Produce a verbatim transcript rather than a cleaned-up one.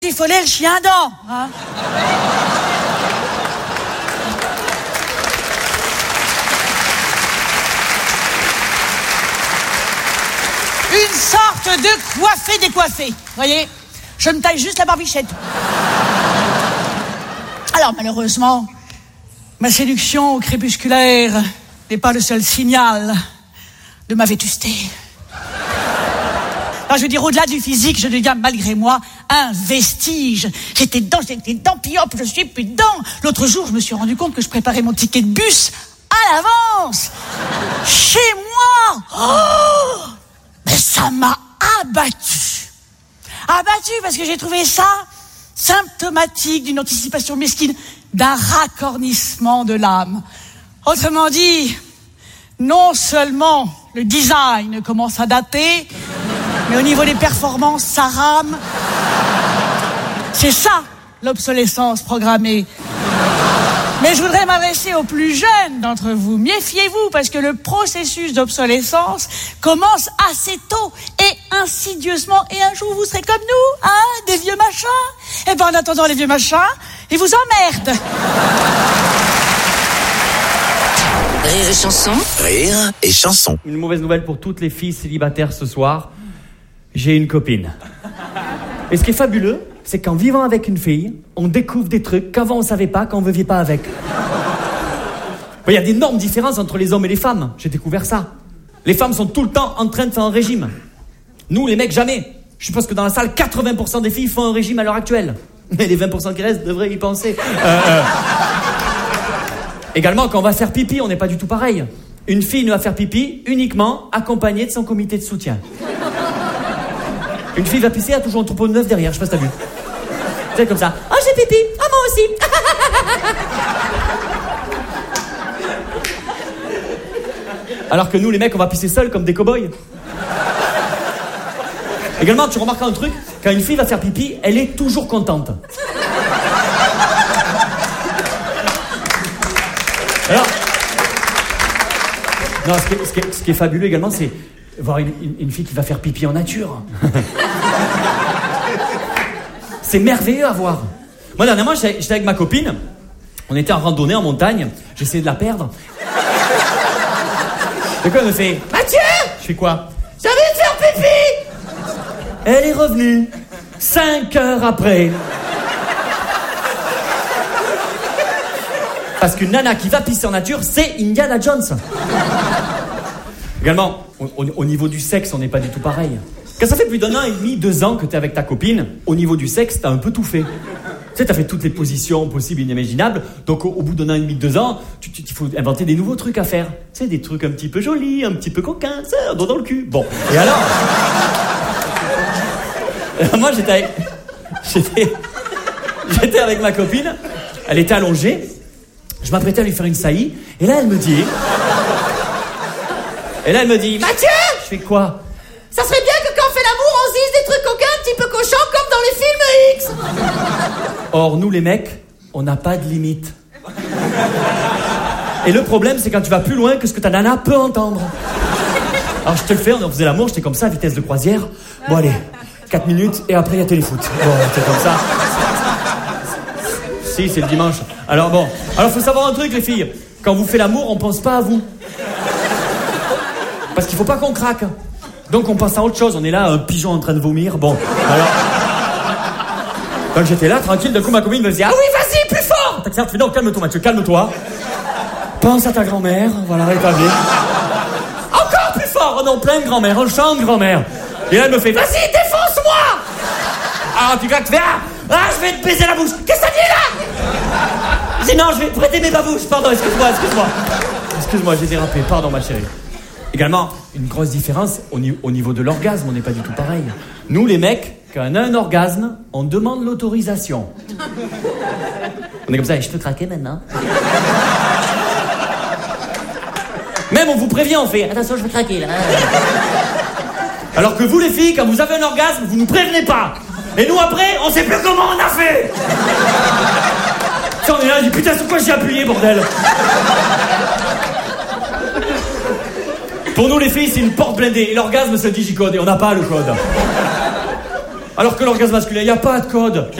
Il faut le chien dent, hein. Une sorte de coiffé décoiffé, voyez. Je me taille juste la barbichette. Alors malheureusement, ma séduction crépusculaire n'est pas le seul signal de ma vétusté. Enfin, je veux dire, au-delà du physique, je deviens malgré moi un vestige. J'étais dedans, j'étais dedans, puis hop, je suis plus dedans. L'autre jour, je me suis rendu compte que je préparais mon ticket de bus à l'avance. Chez moi. Oh, mais ça m'a abattu. Abattu parce que j'ai trouvé ça symptomatique d'une anticipation mesquine, d'un racornissement de l'âme. Autrement dit, non seulement le design commence à dater, mais au niveau des performances, ça rame. C'est ça, l'obsolescence programmée. Mais je voudrais m'adresser aux plus jeunes d'entre vous. Méfiez-vous, parce que le processus d'obsolescence commence assez tôt et insidieusement. Et un jour, vous serez comme nous, hein, des vieux machins. Et ben, en attendant les vieux machins, ils vous emmerdent. Rire et chanson. Rire et chanson. Une mauvaise nouvelle pour toutes les filles célibataires ce soir. J'ai une copine. Et ce qui est fabuleux, c'est qu'en vivant avec une fille, on découvre des trucs qu'avant on savait pas, quand on ne vivait pas avec. Il y a d'énormes différences entre les hommes et les femmes. J'ai découvert ça. Les femmes sont tout le temps en train de faire un régime. Nous, les mecs, jamais. Je suppose que dans la salle, quatre-vingts pour cent des filles font un régime à l'heure actuelle. Mais les vingt pour cent qui restent devraient y penser. Euh, euh... Également, quand on va faire pipi, on n'est pas du tout pareil. Une fille ne va faire pipi uniquement accompagnée de son comité de soutien. Une fille va pisser, elle a toujours un troupeau de neuf derrière, je sais pas si t'as vu. C'est comme ça. Oh, j'ai pipi. Ah, moi aussi. Alors que nous, les mecs, on va pisser seuls comme des cow-boys. Également, tu remarques un truc, quand une fille va faire pipi, elle est toujours contente. Alors, non, ce qui est, ce qui est, ce qui est fabuleux également, c'est voir une, une, une fille qui va faire pipi en nature. C'est merveilleux à voir. Moi, dernièrement, j'étais, j'étais avec ma copine. On était en randonnée en montagne. J'essayais de la perdre. Et quoi, elle me fait « Mathieu !» Je fais quoi ? « J'ai envie de faire pipi !» Elle est revenue. Cinq heures après. Parce qu'une nana qui va pisser en nature, c'est Indiana Jones. Également, au, au, au niveau du sexe, on n'est pas du tout pareil. Quand ça fait plus d'un an et demi, deux ans que t'es avec ta copine, au niveau du sexe, t'as un peu tout fait. Tu sais, t'as fait toutes les positions possibles et inimaginables, donc au, au bout d'un an et demi, deux ans, tu, tu, il faut inventer des nouveaux trucs à faire. Tu sais, des trucs un petit peu jolis, un petit peu coquins, tu sais, un doigt dans le cul. Bon, et alors... alors moi, j'étais avec... J'étais... J'étais avec ma copine, elle était allongée, je m'apprêtais à lui faire une saillie, et là, elle me dit... Et là, elle me dit... Mathieu ! Je fais quoi ? Ça serait bien que quand on fait l'amour, on se dise des trucs coquins, un petit peu cochons, comme dans les films X. Or, nous, les mecs, on n'a pas de limite. Et le problème, c'est quand tu vas plus loin que ce que ta nana peut entendre. Alors, je te le fais, on faisait l'amour, j'étais comme ça, à vitesse de croisière. Bon, allez, quatre minutes, et après, il y a téléfoot. Bon, c'est comme ça. Si, c'est le dimanche. Alors, bon. Alors, faut savoir un truc, les filles. Quand vous faites l'amour, on pense pas à vous. Parce qu'il faut pas qu'on craque. Donc on pense à autre chose, on est là, un pigeon en train de vomir, bon, alors... Donc j'étais là, tranquille, d'un coup ma copine me dit « Ah oui, vas-y, plus fort !» Tac, tu fais « Non, calme-toi Mathieu, calme-toi. Pense à ta grand-mère, voilà, rétablir. Encore plus fort !» Oh non, plein de grand-mère, on chante de grand-mère. Et là elle me fait « Vas-y, défonce-moi !» Ah, tu craques, tu fais « Ah, ah, je vais te baiser la bouche. Qu'est-ce que ça dit là ?» Je dis « Non, je vais te prêter mes babouches, pardon, excuse-moi, excuse-moi. » Excuse-moi, j'ai dérapé, pardon ma chérie. Également, une grosse différence au, ni- au niveau de l'orgasme, on n'est pas du tout pareil. Nous, les mecs, quand on a un orgasme, on demande l'autorisation. On est comme ça, et je peux craquer maintenant. Même on vous prévient, on fait attention, je vais craquer là. Alors que vous, les filles, quand vous avez un orgasme, vous nous prévenez pas. Et nous, après, on sait plus comment on a fait. Ça, on est là, on dit putain, sur quoi j'ai appuyé, bordel. Pour nous, les filles, c'est une porte blindée. Et l'orgasme, c'est le digicode. Et on n'a pas le code. Alors que l'orgasme masculin, il n'y a pas de code.